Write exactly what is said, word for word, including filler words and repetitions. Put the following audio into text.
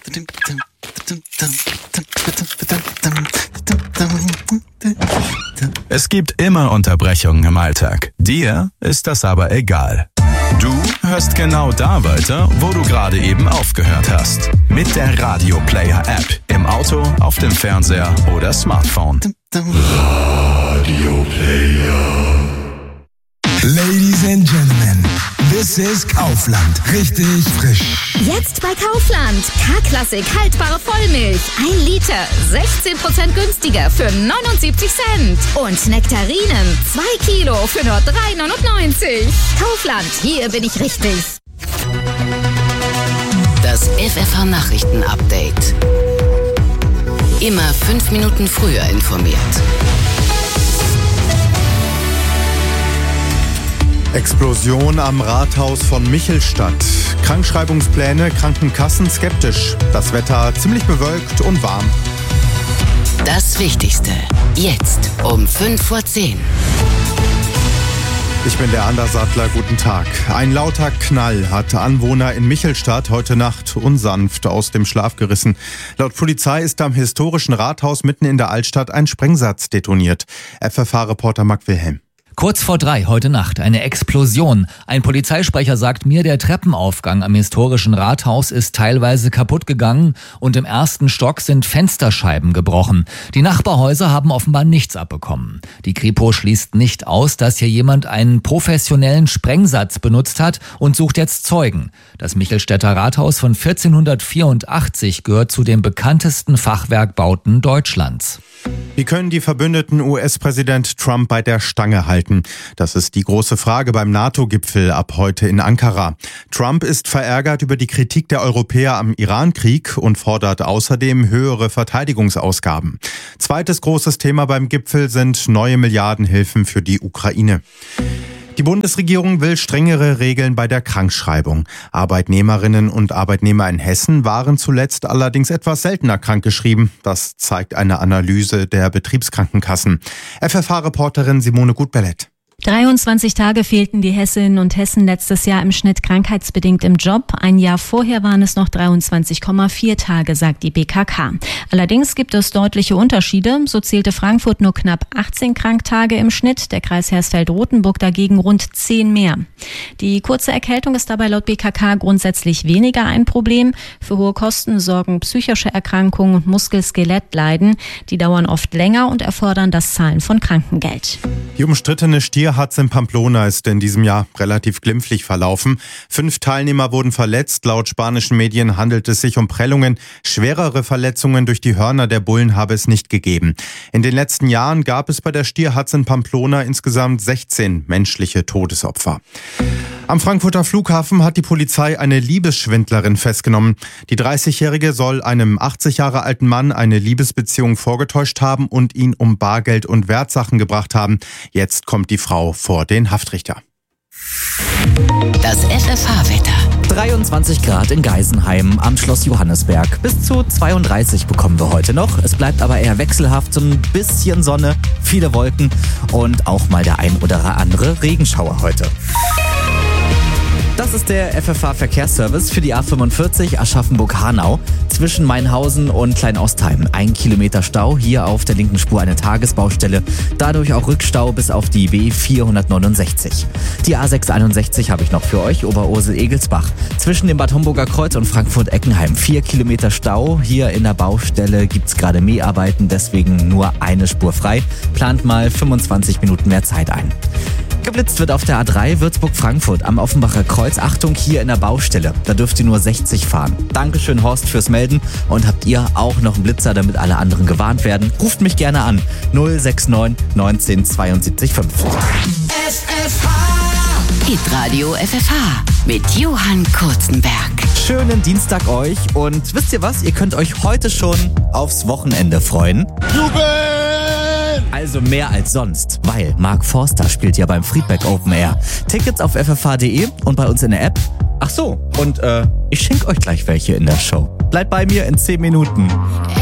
Es gibt immer Unterbrechungen im Alltag. Dir ist das aber egal. Du hörst genau da weiter, wo du gerade eben aufgehört hast. Mit der Radio Player App. Im Auto, auf dem Fernseher oder Smartphone. Radio Player. Ladies and Gentlemen, this is Kaufland. Richtig frisch. Jetzt bei Kaufland. K-Klassik haltbare Vollmilch. Ein Liter. sechzehn Prozent günstiger für neunundsiebzig Cent. Und Nektarinen. Zwei Kilo für nur drei neunundneunzig. Kaufland. Hier bin ich richtig. Das F F H-Nachrichten-Update. Immer fünf Minuten früher informiert. Explosion am Rathaus von Michelstadt. Krankschreibungspläne, Krankenkassen skeptisch. Das Wetter ziemlich bewölkt und warm. Das Wichtigste. Jetzt um fünf vor zehn. Ich bin der Andersattler, guten Tag. Ein lauter Knall hat Anwohner in Michelstadt heute Nacht unsanft aus dem Schlaf gerissen. Laut Polizei ist am historischen Rathaus mitten in der Altstadt ein Sprengsatz detoniert. F F H-Reporter Marc Wilhelm. Kurz vor drei heute Nacht eine Explosion. Ein Polizeisprecher sagt mir, der Treppenaufgang am historischen Rathaus ist teilweise kaputt gegangen und im ersten Stock sind Fensterscheiben gebrochen. Die Nachbarhäuser haben offenbar nichts abbekommen. Die Kripo schließt nicht aus, dass hier jemand einen professionellen Sprengsatz benutzt hat und sucht jetzt Zeugen. Das Michelstädter Rathaus von vierzehnhundertvierundachtzig gehört zu den bekanntesten Fachwerkbauten Deutschlands. Wie können die Verbündeten U S-Präsident Trump bei der Stange halten? Das ist die große Frage beim NATO-Gipfel ab heute in Ankara. Trump ist verärgert über die Kritik der Europäer am Iran-Krieg und fordert außerdem höhere Verteidigungsausgaben. Zweites großes Thema beim Gipfel sind neue Milliardenhilfen für die Ukraine. Die Bundesregierung will strengere Regeln bei der Krankschreibung. Arbeitnehmerinnen und Arbeitnehmer in Hessen waren zuletzt allerdings etwas seltener krankgeschrieben. Das zeigt eine Analyse der Betriebskrankenkassen. F F H-Reporterin Simone Gutbellett. dreiundzwanzig Tage fehlten die Hessinnen und Hessen letztes Jahr im Schnitt krankheitsbedingt im Job. Ein Jahr vorher waren es noch dreiundzwanzig Komma vier Tage, sagt die B K K. Allerdings gibt es deutliche Unterschiede. So zählte Frankfurt nur knapp achtzehn Kranktage im Schnitt, der Kreis Hersfeld-Rotenburg dagegen rund zehn mehr. Die kurze Erkältung ist dabei laut B K K grundsätzlich weniger ein Problem. Für hohe Kosten sorgen psychische Erkrankungen und Muskel-Skelett-Leiden. Die dauern oft länger und erfordern das Zahlen von Krankengeld. Die umstrittene Stier Tierharz in Pamplona ist in diesem Jahr relativ glimpflich verlaufen. Fünf Teilnehmer wurden verletzt. Laut spanischen Medien handelt es sich um Prellungen. Schwerere Verletzungen durch die Hörner der Bullen habe es nicht gegeben. In den letzten Jahren gab es bei der Stierharz in Pamplona insgesamt sechzehn menschliche Todesopfer. Am Frankfurter Flughafen hat die Polizei eine Liebesschwindlerin festgenommen. Die dreißigjährige soll einem achtzig Jahre alten Mann eine Liebesbeziehung vorgetäuscht haben und ihn um Bargeld und Wertsachen gebracht haben. Jetzt kommt die Frau vor den Haftrichter. Das F F H-Wetter. dreiundzwanzig Grad in Geisenheim am Schloss Johannisberg. Bis zu zweiunddreißig bekommen wir heute noch. Es bleibt aber eher wechselhaft, so ein bisschen Sonne, viele Wolken und auch mal der ein oder andere Regenschauer heute. Das ist der F F H-Verkehrsservice für die A fünfundvierzig Aschaffenburg-Hanau zwischen Mainhausen und Kleinostheim. Ein Kilometer Stau, hier auf der linken Spur eine Tagesbaustelle, dadurch auch Rückstau bis auf die B vierhundertneunundsechzig. Die A sechshunderteinundsechzig habe ich noch für euch, Oberursel-Egelsbach. Zwischen dem Bad Homburger Kreuz und Frankfurt-Eckenheim vier Kilometer Stau. Hier in der Baustelle gibt es gerade Mäharbeiten, deswegen nur eine Spur frei. Plant mal fünfundzwanzig Minuten mehr Zeit ein. Geblitzt wird auf der A drei Würzburg-Frankfurt am Offenbacher Kreuz. Achtung, hier in der Baustelle. Da dürft ihr nur sechzig fahren. Dankeschön, Horst, fürs Melden. Und habt ihr auch noch einen Blitzer, damit alle anderen gewarnt werden? Ruft mich gerne an. null sechs neun neunzehn zweiundsiebzig fünf. F F H. Hitradio F F H mit Johann Kurzenberg. Schönen Dienstag euch. Und wisst ihr was? Ihr könnt euch heute schon aufs Wochenende freuen. Jubel! Also mehr als sonst, weil Mark Forster spielt ja beim Friedberg Open Air. Tickets auf f f h punkt d e und bei uns in der App. Ach so, und äh, ich schenke euch gleich welche in der Show. Bleibt bei mir in zehn Minuten.